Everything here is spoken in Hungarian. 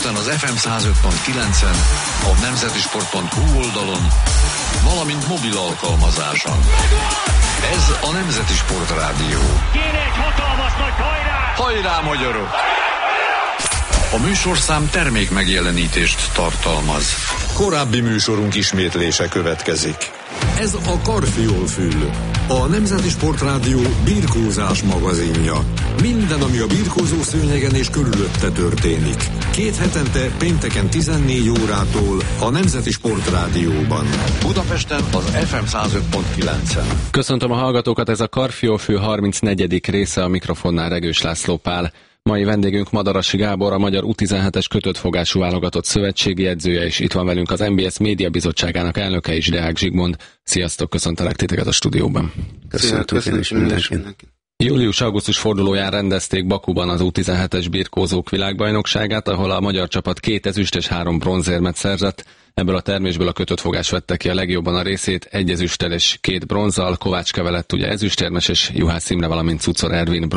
Budapesten az FM 105.9-en, a nemzetisport.hu oldalon, valamint mobil alkalmazáson. Ez a Nemzeti Sport Rádió. Kéne egy hatalmas nagy hajrá! Hajrá, magyarok! A műsorszám termék megjelenítést tartalmaz. Korábbi műsorunk ismétlése következik. Ez a Karfiolfül, a Nemzeti Sport Rádió birkózás magazinja. Minden, ami a birkózó szőnyegen és körülötte történik. 2 hetente pénteken 14 órától a Nemzeti Sport Rádióban. Budapesten az FM 105.9-en. Köszöntöm a hallgatókat, ez a Karfiolfül 34. része, a mikrofonnál Regős László Pál. Mai vendégünk Madarasi Gábor, a magyar U17-es kötöttfogású válogatott szövetségi edzője, és itt van velünk az NBS Média Bizottságának elnöke is, Deák Zsigmond. Sziasztok, köszöntelek titeket a stúdióban. Köszönöm mindenki. Július-augusztus fordulóján rendezték Bakuban az U17-es birkózók világbajnokságát, ahol a magyar csapat 2 ezüst és 3 bronzérmet szerzett. Ebből a termésből a kötöttfogás vette ki a legjobban a részét, 1 ezüsttel és 2 bronzzal. Kovács Keve lett ugye ezüstérmes, és Juhász Imre, valamint Cucor Ervin